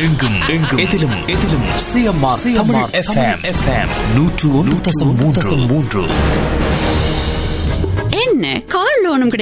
எங்கும் எதிலும் CMR Tamil FM 101.3. என்ன கார் லோனும்